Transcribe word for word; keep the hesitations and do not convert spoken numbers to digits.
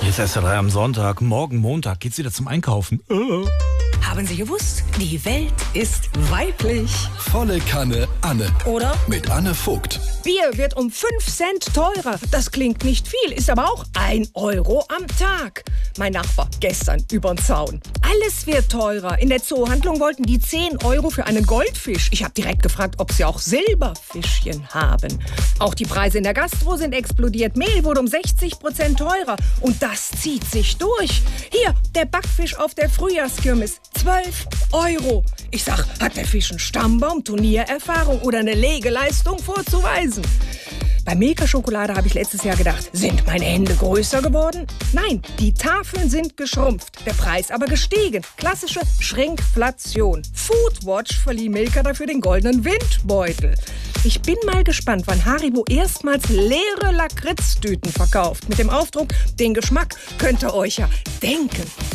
Hier ist S R drei am Sonntag. Morgen Montag geht's wieder zum Einkaufen. Äh. Haben Sie gewusst, die Welt ist weiblich. Volle Kanne Anne. Oder? Mit Anne Vogt. Bier wird um fünf Cent teurer. Das klingt nicht viel, ist aber auch ein Euro am Tag. Mein Nachbar gestern übern Zaun. Alles wird teurer. In der Zoohandlung wollten die zehn Euro für einen Goldfisch. Ich habe direkt gefragt, ob sie auch Silberfischchen haben. Auch die Preise in der Gastro sind explodiert. Mehl wurde um sechzig Prozent teurer. Und das zieht sich durch. Hier, der Backfisch auf der Frühjahrskirmes. zwölf Euro. Ich sag, hat der Fisch einen Stammbaum, Turniererfahrung oder eine Legeleistung vorzuweisen? Bei Milka-Schokolade habe ich letztes Jahr gedacht, sind meine Hände größer geworden? Nein, die Tafeln sind geschrumpft, der Preis aber gestiegen. Klassische Schrinkflation. Foodwatch verlieh Milka dafür den goldenen Windbeutel. Ich bin mal gespannt, wann Haribo erstmals leere Lakritzdüten verkauft. Mit dem Aufdruck, den Geschmack könnt ihr euch ja denken.